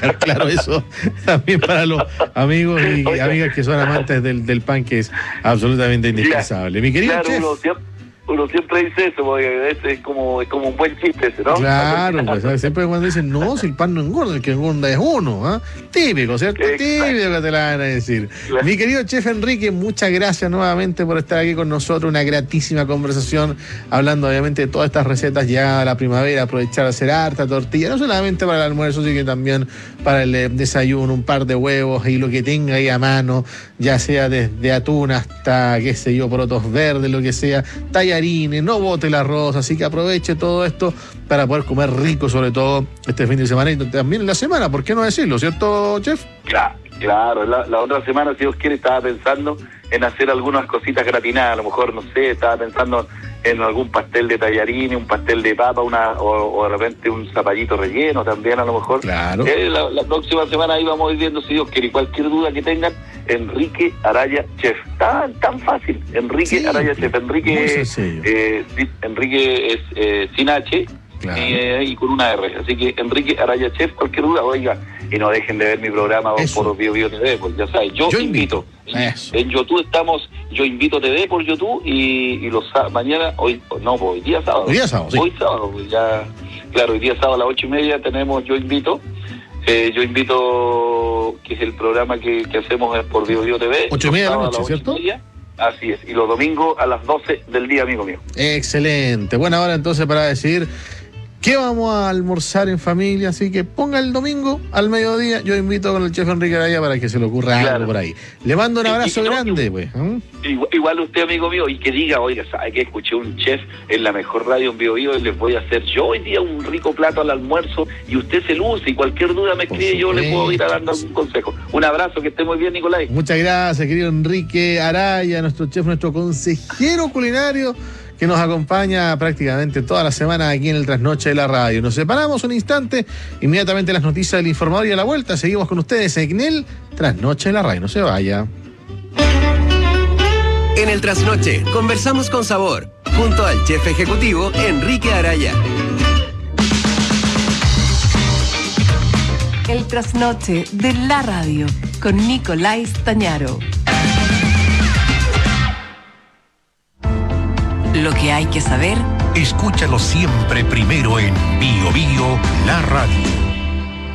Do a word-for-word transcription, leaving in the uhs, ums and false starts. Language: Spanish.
dejar claro eso también para los amigos y Oiga. amigas que son amantes del, del pan, que es absolutamente indispensable. Mi querido claro, chef. Uno siempre, uno siempre dice eso, porque ese es como, es como un buen chiste ese, ¿no? Claro, pues ¿sabes? Siempre cuando dicen, no, si el pan no engorda, el que engorda es uno, ¿eh? Típico, ¿cierto? Exacto. Típico que te la van a decir. Claro. Mi querido chef Enrique, muchas gracias nuevamente por estar aquí con nosotros, una gratísima conversación, hablando obviamente de todas estas recetas llegada a la primavera, aprovechar a hacer harta tortilla, no solamente para el almuerzo, sino que también para el eh, desayuno, un par de huevos y lo que tenga ahí a mano, ya sea desde atún hasta, qué sé yo, porotos verdes, lo que sea, tallarines, no bote el arroz, así que aproveche todo esto para poder comer rico, sobre todo este fin de semana y también en la semana, ¿por qué no decirlo, cierto, chef? Claro, claro, la, la otra semana, si Dios quiere, estaba pensando en hacer algunas cositas gratinadas, a lo mejor, no sé, estaba pensando en algún pastel de tallarines, un pastel de papa, una o, o de repente un zapallito relleno también, a lo mejor. Claro. Eh, la, la próxima semana ahí vamos a ir viendo, si Dios quiere, cualquier duda que tengan, Enrique Araya Chef. Tan, tan fácil, Enrique sí, Araya Chef. Enrique, eh, Enrique es eh, sin H, claro. eh, y con una R. Así que Enrique Araya Chef, cualquier duda, oiga, y no dejen de ver mi programa Eso. por Bio Bio T V, pues ya sabes, yo, yo invito. invito. En YouTube estamos, yo invito T V por YouTube y, y los mañana, hoy, no, pues hoy día sábado. Hoy día sábado, sí. Hoy sábado, pues ya, claro, hoy día sábado a las ocho y media tenemos Yo Invito. Eh, yo invito, que es el programa que, que hacemos por Bio Bio T V. Ocho y media de la noche, ¿cierto? Así es, y los domingos a las doce del día, amigo mío. Excelente, buena hora entonces para decidir qué vamos a almorzar en familia, así que ponga el domingo al mediodía, yo invito con el chef Enrique Araya para que se le ocurra claro. algo por ahí. Le mando un abrazo y, y, y grande, no, pues. ¿eh? Igual, igual usted, amigo mío, y que diga, oiga, sabe que escuché un chef en la mejor radio en Bio Bio y les voy a hacer yo hoy día un rico plato al almuerzo y usted se luce y cualquier duda me escribe, yo le puedo ir a dando algún consejo. Un abrazo, que esté muy bien, Nicolás. Muchas gracias, querido Enrique Araya, nuestro chef, nuestro consejero culinario, que nos acompaña prácticamente toda la semana aquí en el Trasnoche de la Radio. Nos separamos un instante, inmediatamente las noticias del informador y a la vuelta seguimos con ustedes en el Trasnoche de la Radio. No se vaya. En el Trasnoche conversamos con sabor, junto al chef ejecutivo Enrique Araya. El Trasnoche de la Radio, con Nicolás Tañaro. Lo que hay que saber, escúchalo siempre primero en Bio Bio, la radio.